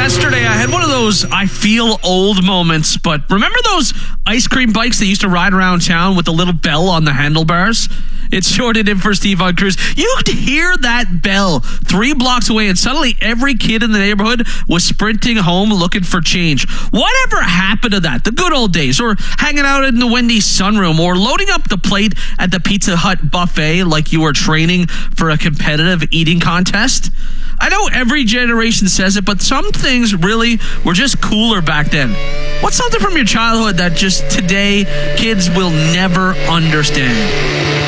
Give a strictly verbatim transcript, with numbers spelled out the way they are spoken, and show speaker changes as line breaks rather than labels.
Yesterday, I had one of those I feel old moments, but remember those ice cream bikes that used to ride around town with the little bell on the handlebars? It's shorted in for Steve on Cruise. You could hear that bell three blocks away, and suddenly every kid in the neighborhood was sprinting home looking for change. Whatever happened to that? The good old days, or hanging out in the Wendy's sunroom, or loading up the plate at the Pizza Hut buffet like you were training for a competitive eating contest? I know every generation says it, but some things really were just cooler back then. What's something from your childhood that just today kids will never understand?